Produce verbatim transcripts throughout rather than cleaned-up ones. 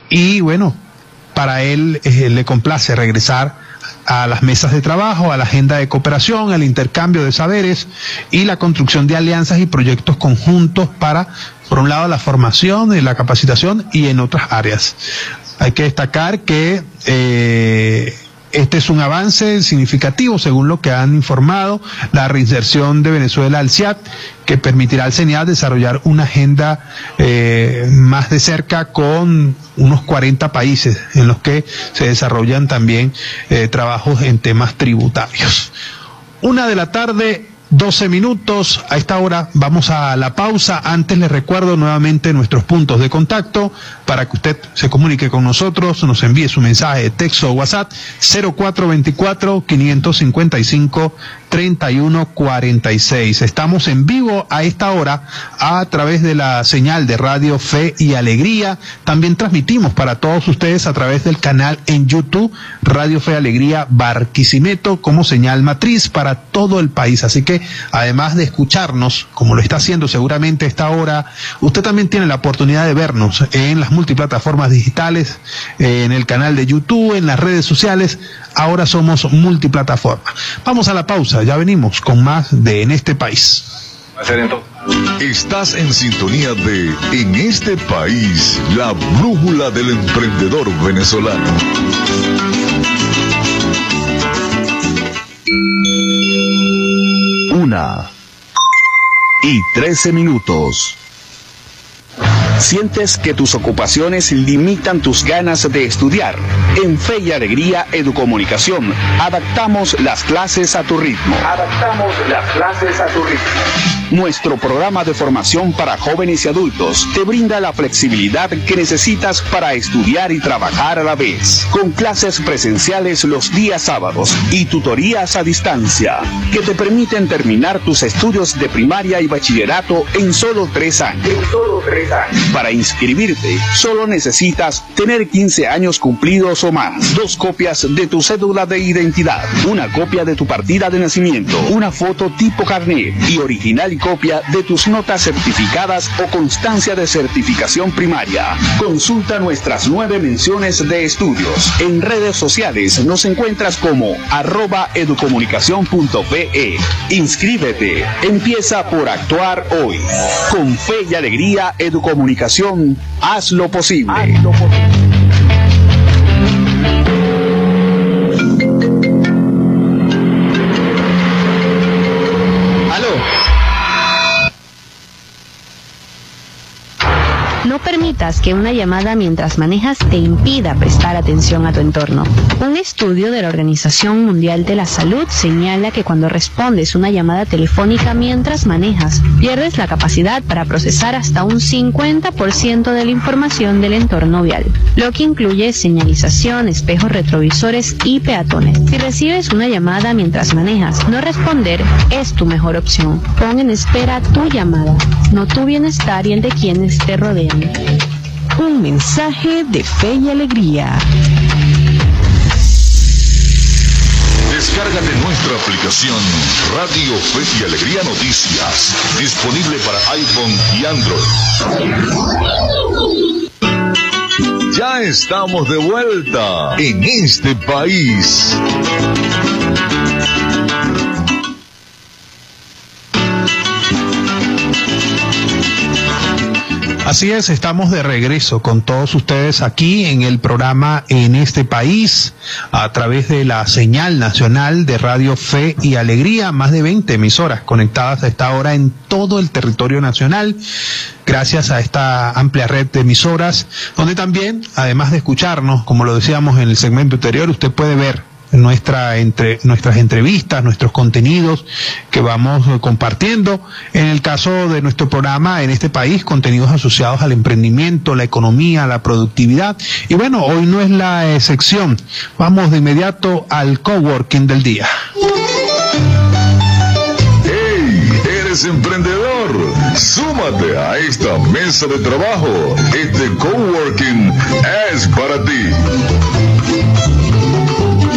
y bueno, para él eh, le complace regresar a las mesas de trabajo, a la agenda de cooperación, al intercambio de saberes y la construcción de alianzas y proyectos conjuntos para, por un lado, la formación y la capacitación y en otras áreas. Hay que destacar que eh, este es un avance significativo, según lo que han informado, la reinserción de Venezuela al C I A T, que permitirá al CENIAT desarrollar una agenda eh, más de cerca con unos cuarenta países en los que se desarrollan también eh, trabajos en temas tributarios. Una de la tarde, doce minutos. A esta hora vamos a la pausa. Antes les recuerdo nuevamente nuestros puntos de contacto para que usted se comunique con nosotros, nos envíe su mensaje de texto o WhatsApp cero cuatro veinticuatro, quinientos cincuenta y cinco, treinta y uno cuarenta y seis. Estamos en vivo a esta hora a través de la señal de Radio Fe y Alegría. También transmitimos para todos ustedes a través del canal en YouTube Radio Fe y Alegría Barquisimeto como señal matriz para todo el país. Así que además de escucharnos, como lo está haciendo seguramente a esta hora, usted también tiene la oportunidad de vernos en las multiplataformas digitales, en el canal de YouTube, en las redes sociales. Ahora somos multiplataforma. Vamos a la pausa, ya venimos con más de En este País. Estás en sintonía de En este País, la brújula del emprendedor venezolano. Una y trece minutos. ¿Sientes que tus ocupaciones limitan tus ganas de estudiar? En Fe y Alegría Educomunicación, adaptamos las clases a tu ritmo. Adaptamos las clases a tu ritmo. Nuestro programa de formación para jóvenes y adultos te brinda la flexibilidad que necesitas para estudiar y trabajar a la vez, con clases presenciales los días sábados y tutorías a distancia, que te permiten terminar tus estudios de primaria y bachillerato en solo tres años. En solo tres años. Para inscribirte, solo necesitas tener quince años cumplidos o más, dos copias de tu cédula de identidad, una copia de tu partida de nacimiento, una foto tipo carnet y original y copia de tus notas certificadas o constancia de certificación primaria. Consulta nuestras nueve menciones de estudios. En redes sociales nos encuentras como arroba educomunicación punto pe. Inscríbete. Empieza por actuar hoy. Con Fe y Alegría Educomunicación, haz lo posible. Haz lo posible. No permitas que una llamada mientras manejas te impida prestar atención a tu entorno. Un estudio de la Organización Mundial de la Salud señala que cuando respondes una llamada telefónica mientras manejas, pierdes la capacidad para procesar hasta un cincuenta por ciento de la información del entorno vial, lo que incluye señalización, espejos retrovisores y peatones. Si recibes una llamada mientras manejas, no responder es tu mejor opción. Pon en espera tu llamada, no tu bienestar y el de quienes te rodean. Un mensaje de Fe y Alegría. Descárgate nuestra aplicación Radio Fe y Alegría Noticias, disponible para iPhone y Android. Ya estamos de vuelta en este país. Así es, estamos de regreso con todos ustedes aquí en el programa En este País, a través de la señal nacional de Radio Fe y Alegría, más de veinte emisoras conectadas a esta hora en todo el territorio nacional, gracias a esta amplia red de emisoras, donde también, además de escucharnos, como lo decíamos en el segmento anterior, usted puede ver nuestra entre nuestras entrevistas, nuestros contenidos que vamos compartiendo. En el caso de nuestro programa En este País, contenidos asociados al emprendimiento, la economía, la productividad. Y bueno, hoy no es la excepción. Vamos de inmediato al coworking del día. ¡Hey! ¿Eres emprendedor? Súmate a esta mesa de trabajo. Este coworking es para ti.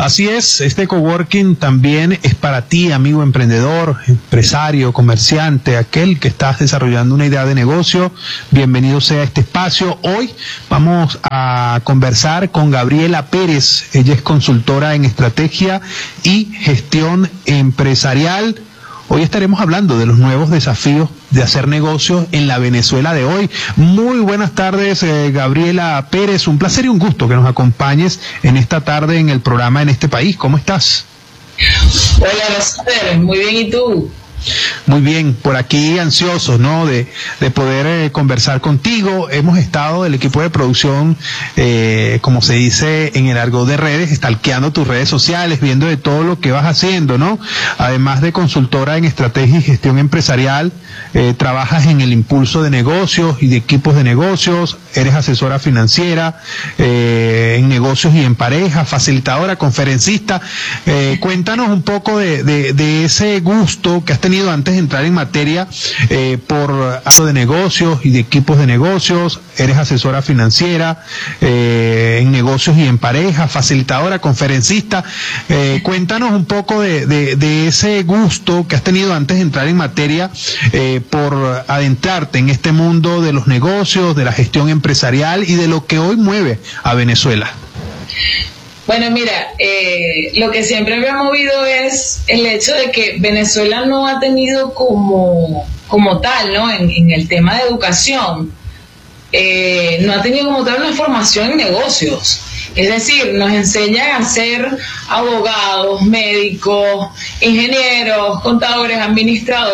Así es, este coworking también es para ti, amigo emprendedor, empresario, comerciante, aquel que estás desarrollando una idea de negocio. Bienvenido sea a este espacio. Hoy vamos a conversar con Gabriela Pérez. Ella es consultora en estrategia y gestión empresarial. Hoy estaremos hablando de los nuevos desafíos de hacer negocios en la Venezuela de hoy. Muy buenas tardes, eh, Gabriela Pérez. Un placer y un gusto que nos acompañes en esta tarde en el programa En Este País. ¿Cómo estás? Hola, Rosader. Muy bien, ¿y tú? Muy bien, por aquí ansiosos, ¿no? De, de poder eh, conversar contigo. Hemos estado, el equipo de producción, eh, como se dice en el argot de redes, stalkeando tus redes sociales, viendo de todo lo que vas haciendo, ¿no? Además de consultora en estrategia y gestión empresarial, eh, trabajas en el impulso de negocios y de equipos de negocios, eres asesora financiera, eh, en negocios y en pareja, facilitadora, conferencista. Eh, cuéntanos un poco de, de, de ese gusto que has tenido antes de entrar en materia eh, por acto de negocios y de equipos de negocios. Eres asesora financiera, eh, en negocios y en pareja, facilitadora, conferencista. Eh, cuéntanos un poco de, de, de ese gusto que has tenido antes de entrar en materia eh, por adentrarte en este mundo de los negocios, de la gestión empresarial y de lo que hoy mueve a Venezuela. Bueno, mira, eh, lo que siempre me ha movido es el hecho de que Venezuela no ha tenido como, como tal, ¿no? En, en el tema de educación, eh, no ha tenido como tal una formación en negocios. Es decir, nos enseñan a ser abogados, médicos, ingenieros, contadores, administradores.